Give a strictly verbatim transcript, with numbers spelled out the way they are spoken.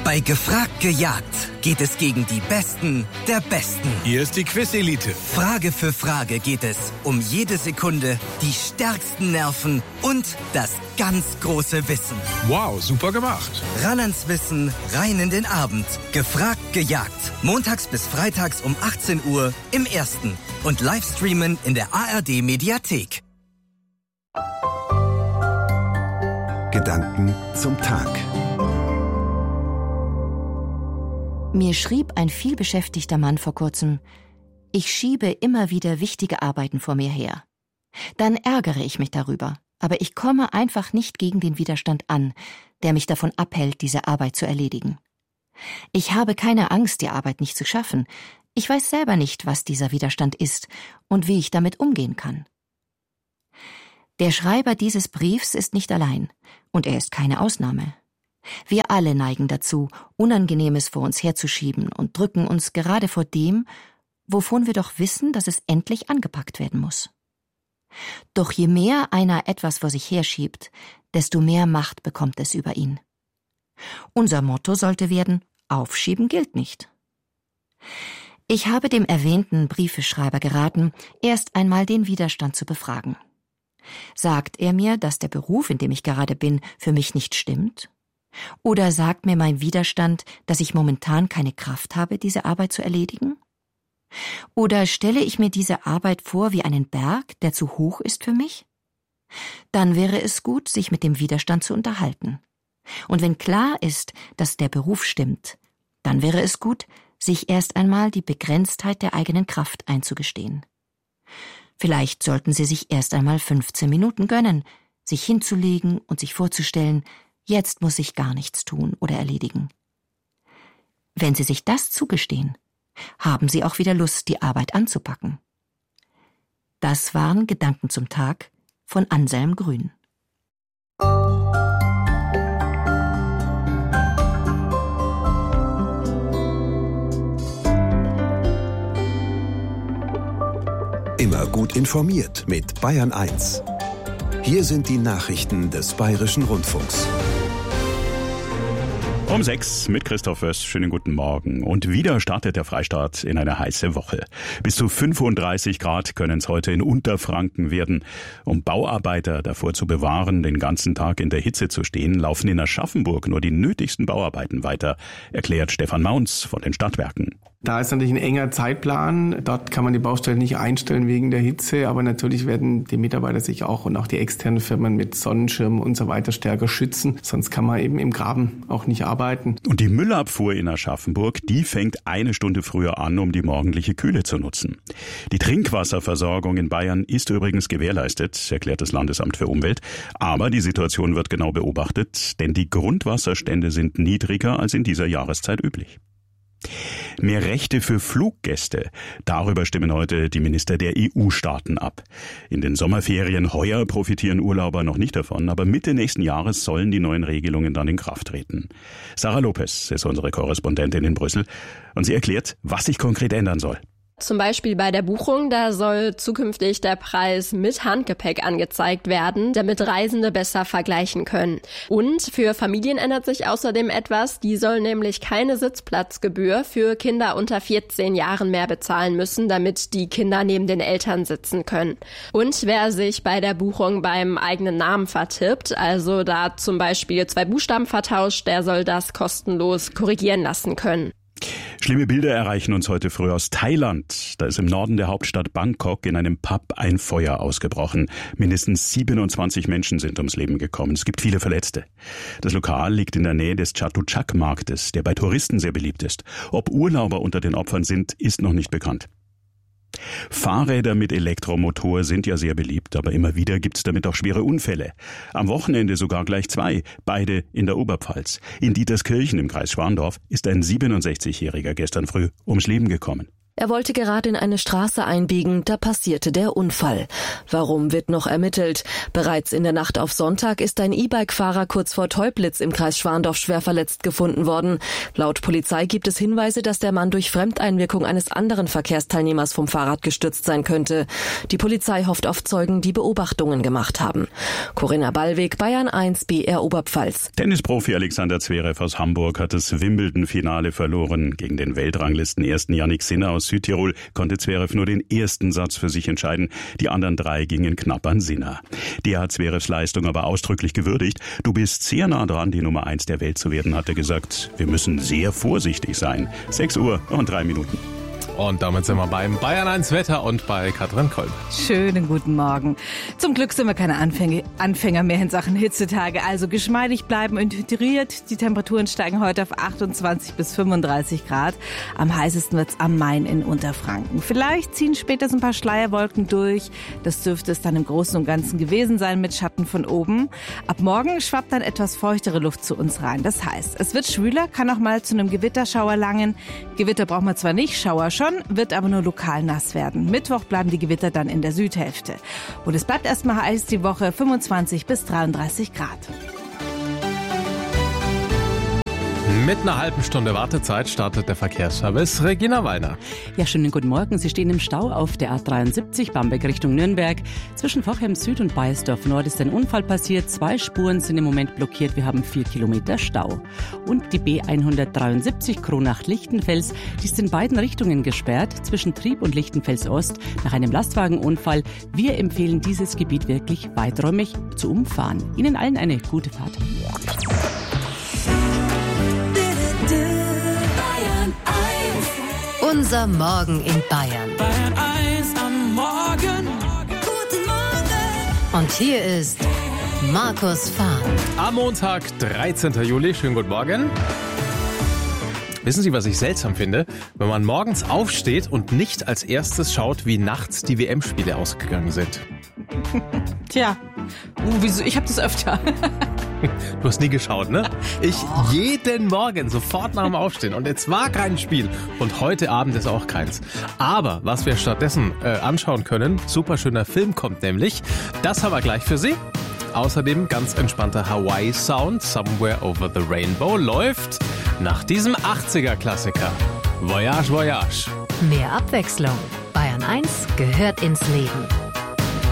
Bei Gefragt gejagt geht es gegen die Besten der Besten. Hier ist die Quiz-Elite. Frage für Frage geht es um jede Sekunde, die stärksten Nerven und das ganz große Wissen. Wow, super gemacht. Ran ans Wissen, rein in den Abend. Gefragt gejagt. Montags bis freitags um achtzehn Uhr im Ersten. Und Livestreamen in der A R D-Mediathek. Gedanken zum Tag. Mir schrieb ein vielbeschäftigter Mann vor kurzem: Ich schiebe immer wieder wichtige Arbeiten vor mir her. Dann ärgere ich mich darüber, aber ich komme einfach nicht gegen den Widerstand an, der mich davon abhält, diese Arbeit zu erledigen. Ich habe keine Angst, die Arbeit nicht zu schaffen. Ich weiß selber nicht, was dieser Widerstand ist und wie ich damit umgehen kann. Der Schreiber dieses Briefs ist nicht allein, und er ist keine Ausnahme. Wir alle neigen dazu, Unangenehmes vor uns herzuschieben und drücken uns gerade vor dem, wovon wir doch wissen, dass es endlich angepackt werden muss. Doch je mehr einer etwas vor sich herschiebt, desto mehr Macht bekommt es über ihn. Unser Motto sollte werden: Aufschieben gilt nicht. Ich habe dem erwähnten Briefeschreiber geraten, erst einmal den Widerstand zu befragen. Sagt er mir, dass der Beruf, in dem ich gerade bin, für mich nicht stimmt? Oder sagt mir mein Widerstand, dass ich momentan keine Kraft habe, diese Arbeit zu erledigen? Oder stelle ich mir diese Arbeit vor wie einen Berg, der zu hoch ist für mich? Dann wäre es gut, sich mit dem Widerstand zu unterhalten. Und wenn klar ist, dass der Beruf stimmt, dann wäre es gut, sich erst einmal die Begrenztheit der eigenen Kraft einzugestehen. Vielleicht sollten Sie sich erst einmal fünfzehn Minuten gönnen, sich hinzulegen und sich vorzustellen: Jetzt muss ich gar nichts tun oder erledigen. Wenn Sie sich das zugestehen, haben Sie auch wieder Lust, die Arbeit anzupacken. Das waren Gedanken zum Tag von Anselm Grün. Immer gut informiert mit Bayern eins. Hier sind die Nachrichten des Bayerischen Rundfunks. Um sechs mit Christoph Wöss. Schönen guten Morgen. Und wieder startet der Freistaat in eine heiße Woche. Bis zu fünfunddreißig Grad können es heute in Unterfranken werden. Um Bauarbeiter davor zu bewahren, den ganzen Tag in der Hitze zu stehen, laufen in Aschaffenburg nur die nötigsten Bauarbeiten weiter, erklärt Stefan Maunz von den Stadtwerken. Da ist natürlich ein enger Zeitplan. Dort kann man die Baustelle nicht einstellen wegen der Hitze. Aber natürlich werden die Mitarbeiter sich auch und auch die externen Firmen mit Sonnenschirmen und so weiter stärker schützen. Sonst kann man eben im Graben auch nicht arbeiten. Und die Müllabfuhr in Aschaffenburg, die fängt eine Stunde früher an, um die morgendliche Kühle zu nutzen. Die Trinkwasserversorgung in Bayern ist übrigens gewährleistet, erklärt das Landesamt für Umwelt. Aber die Situation wird genau beobachtet, denn die Grundwasserstände sind niedriger als in dieser Jahreszeit üblich. Mehr Rechte für Fluggäste. Darüber stimmen heute die Minister der E U-Staaten ab. In den Sommerferien heuer profitieren Urlauber noch nicht davon, aber Mitte nächsten Jahres sollen die neuen Regelungen dann in Kraft treten. Sarah Lopez ist unsere Korrespondentin in Brüssel und sie erklärt, was sich konkret ändern soll. Zum Beispiel bei der Buchung, da soll zukünftig der Preis mit Handgepäck angezeigt werden, damit Reisende besser vergleichen können. Und für Familien ändert sich außerdem etwas, die sollen nämlich keine Sitzplatzgebühr für Kinder unter vierzehn Jahren mehr bezahlen müssen, damit die Kinder neben den Eltern sitzen können. Und wer sich bei der Buchung beim eigenen Namen vertippt, also da zum Beispiel zwei Buchstaben vertauscht, der soll das kostenlos korrigieren lassen können. Schlimme Bilder erreichen uns heute früh aus Thailand. Da ist im Norden der Hauptstadt Bangkok in einem Pub ein Feuer ausgebrochen. Mindestens siebenundzwanzig Menschen sind ums Leben gekommen. Es gibt viele Verletzte. Das Lokal liegt in der Nähe des Chatuchak-Marktes, der bei Touristen sehr beliebt ist. Ob Urlauber unter den Opfern sind, ist noch nicht bekannt. Fahrräder mit Elektromotor sind ja sehr beliebt, aber immer wieder gibt es damit auch schwere Unfälle. Am Wochenende sogar gleich zwei, beide in der Oberpfalz. In Dieterskirchen im Kreis Schwandorf ist ein siebenundsechzigjähriger gestern früh ums Leben gekommen. Er wollte gerade in eine Straße einbiegen, da passierte der Unfall. Warum, wird noch ermittelt. Bereits in der Nacht auf Sonntag ist ein E-Bike-Fahrer kurz vor Teublitz im Kreis Schwandorf schwer verletzt gefunden worden. Laut Polizei gibt es Hinweise, dass der Mann durch Fremdeinwirkung eines anderen Verkehrsteilnehmers vom Fahrrad gestürzt sein könnte. Die Polizei hofft auf Zeugen, die Beobachtungen gemacht haben. Corinna Ballweg, Bayern eins, B R Oberpfalz. Tennisprofi Alexander Zverev aus Hamburg hat das Wimbledon-Finale verloren. Gegen den Weltranglisten-ersten Jannik Sinner aus Südtirol konnte Zverev nur den ersten Satz für sich entscheiden. Die anderen drei gingen knapp an Sinner. Der hat Zverevs Leistung aber ausdrücklich gewürdigt. Du bist sehr nah dran, die Nummer eins der Welt zu werden, hat er gesagt. Wir müssen sehr vorsichtig sein. sechs Uhr und drei Minuten. Und damit sind wir beim Bayern eins Wetter und bei Katrin Kolb. Schönen guten Morgen. Zum Glück sind wir keine Anfänger, Anfänger mehr in Sachen Hitzetage. Also geschmeidig bleiben und hydriert. Die Temperaturen steigen heute auf achtundzwanzig bis fünfunddreißig Grad. Am heißesten wird's am Main in Unterfranken. Vielleicht ziehen später so ein paar Schleierwolken durch. Das dürfte es dann im Großen und Ganzen gewesen sein mit Schatten von oben. Ab morgen schwappt dann etwas feuchtere Luft zu uns rein. Das heißt, es wird schwüler, kann auch mal zu einem Gewitterschauer langen. Gewitter braucht man zwar nicht, Schauer schon. Wird aber nur lokal nass werden. Mittwoch bleiben die Gewitter dann in der Südhälfte. Und es bleibt erstmal heiß die Woche, fünfundzwanzig bis dreiunddreißig Grad. Mit einer halben Stunde Wartezeit startet der Verkehrsservice. Regina Wallner. Ja, schönen guten Morgen. Sie stehen im Stau auf der A dreiundsiebzig, Bamberg Richtung Nürnberg. Zwischen Vochem Süd und Baiersdorf Nord ist ein Unfall passiert. Zwei Spuren sind im Moment blockiert. Wir haben vier Kilometer Stau. Und die B hundertdreiundsiebzig Kronach-Lichtenfels, die ist in beiden Richtungen gesperrt, zwischen Trieb und Lichtenfels Ost, nach einem Lastwagenunfall. Wir empfehlen dieses Gebiet wirklich weiträumig zu umfahren. Ihnen allen eine gute Fahrt. Unser Morgen in Bayern. Bayern eins am Morgen. Guten Morgen. Und hier ist Markus Fahr. Am Montag, dreizehnten Juli. Schönen guten Morgen. Wissen Sie, was ich seltsam finde? Wenn man morgens aufsteht und nicht als erstes schaut, wie nachts die W M-Spiele ausgegangen sind. Tja, uh, wieso? Ich habe das öfter. Du hast nie geschaut, ne? Ich oh. jeden Morgen, sofort nach dem Aufstehen. Und jetzt war kein Spiel. Und heute Abend ist auch keins. Aber was wir stattdessen äh, anschauen können, super schöner Film kommt nämlich. Das haben wir gleich für Sie. Außerdem ganz entspannter Hawaii-Sound, Somewhere Over the Rainbow, läuft nach diesem achtziger-Klassiker. Voyage, Voyage. Mehr Abwechslung. Bayern eins gehört ins Leben.